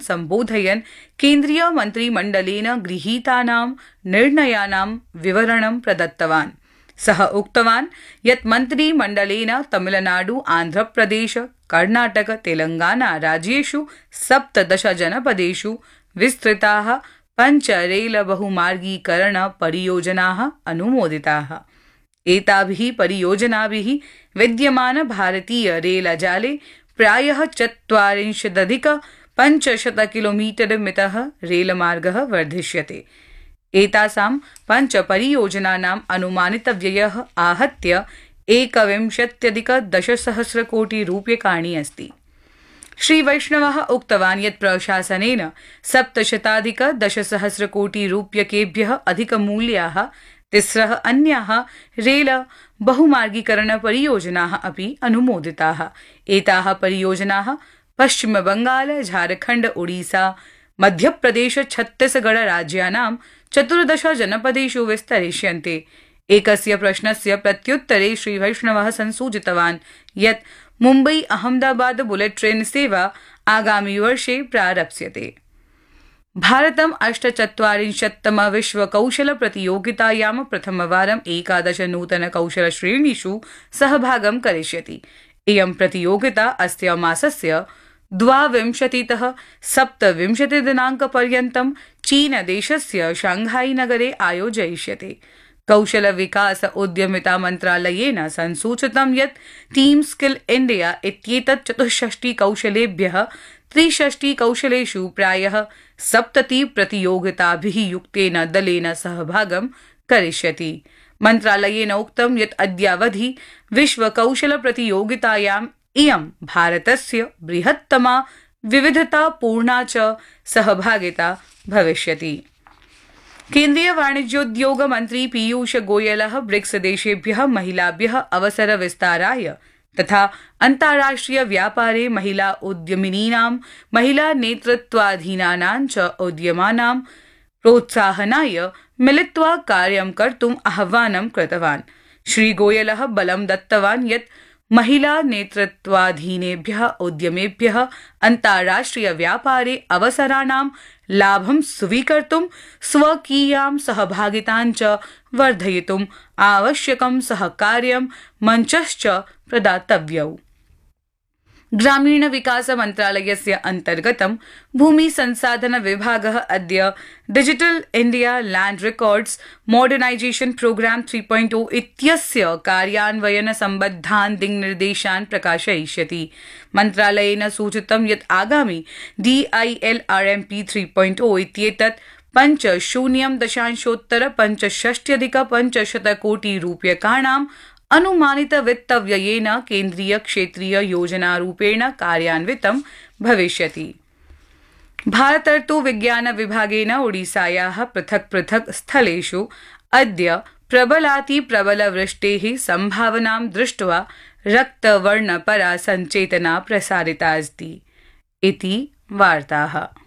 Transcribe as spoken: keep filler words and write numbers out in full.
सम्बोधयन् केन्द्रीय मन्त्रिमण्डलेन गृहीतानां निर्णयानां विवरणं प्रदत्तवान्। सः उक्तवान् यत् मन्त्रिमण्डलेन तमिलनाडु, आन्ध्रप्रदेश, कर्णाटक, तेलंगाना राज्येषु सप्तदश जनपदेषु विस्तृताः पञ्च रेल बहुमार्गीकरण परियोजनाः अनुमोदिताः। एताभिः परियोजनाभिः विद्यमान भारतीय रेलजाले प्रायः चत्वारिंशदधिक पञ्चशत किलोमीटर मितः रेलमार्गः वर्धिष्यते। एतासां पञ्च परियोजनानाम् अनुमानितव्ययः आहत्य एकविंशत्यधिक दशसहस्रकोटि रूप्यकाणि अस्ति। श्री वैष्णवः उक्तवान् यत् प्रशासनेन सप्तशताधिक दशसहस्रकोटि रूप्यकेभ्यः अधिकमूल्याः तिस्रः अन्याः रेल बहुमार्गीकरण परियोजनाः अपि अनुमोदिताः। एताः परियोजनाः पश्चिमबंगाल, झारखण्ड, ओडिशा, मध्यप्रदेश, छत्तीसगढ़ राज्यानां चतुर्दश जनपदेषु विस्तरिष्यन्ते। एकस्य प्रश्नस्य प्रत्युत्तरे श्री वैष्णवः संसूचितवान् यत् मुम्बई अहमदाबाद बुलेट ट्रेन सेवा आगामि वर्षे प्रारप्स्यते। भारतम् अष्टचत्वारिंशत्तम विश्व कौशल प्रतियोगितायां प्रथमवारम् एकादश नूतन कौशल श्रेणीषु सहभागं करिष्यति। इयं प्रतियोगिता अस्य मासस्य द्वाविंशतितः सप्तविंशति दिनाङ्कपर्यन्तं चीनदेशस्य शाङ्घाई नगरे आयोजयिष्यते। कौशल विकास उद्यमिता मन्त्रालयेन संसूचितं यत् टीम स्किल इंडिया इत्येतत् चतुष्षष्टि कौशलेभ्यः त्रिषष्टि कौशलेषु प्रायः सप्तति प्रतियोगिताभिः युक्तेन दलेन सहभागं करिष्यति। मन्त्रालयेन उक्तं यत् अद्यावधि विश्व कौशल प्रतियोगितायाम् इयं भारतस्य बृहत्तमा विविधतापूर्णा च सहभागिता भविष्यति। केन्द्रीय वाणिज्योद्योग मन्त्री पीयूष गोयलः ब्रिक्स देशेभ्यः महिलाभ्यः अवसर विस्ताराय तथा अन्ताराष्ट्रिय व्यापारे महिला उद्यमिनीनां, महिला नेतृत्वाधीनानां च उद्यमानां प्रोत्साहनाय मिलित्वा कार्यं कर्तुम् आह्वानं कृतवान्। श्री गोयलः बलं दत्तवान् यत् महिला नेतृत्वाधीनेभ्यः उद्यमेभ्यः अन्ताराष्ट्रिय व्यापारे अवसराणां लाभं स्वीकर्तुं स्वकीयां सहभागितां च वर्धयितुम् आवश्यकं सहकार्यं मञ्चश्च प्रदातव्यौ। ग्रामीण विकास मन्त्रालयस्य अन्तर्गतं भूमि संसाधन विभागः अद्य digital India land records modernisation program three point ओ इत्यस्य कार्यान्वयन सम्बद्धान् दिङ्निर्देशान् प्रकाशयिष्यति। मन्त्रालयेन सूचितं यत् आगामि D I L R M P three point ओ इत्येतत् पञ्च शून्यं दशांशोत्तर पञ्चषष्ट्यधिक पञ्चशत कोटि रूप्यकाणाम् अनुमानित वित्तव्ययेन केन्द्रीय क्षेत्रीय योजनारूपेण कार्यान्वितं भविष्यति। भारतर्तु विज्ञान विभागेन ओडिसायाः पृथक् पृथक् स्थलेषु अद्य प्रबलाति प्रबलवृष्टेः सम्भावनां दृष्ट्वा रक्तवर्णपरा सञ्चेतना प्रसारिता अस्ति इति वार्ताः।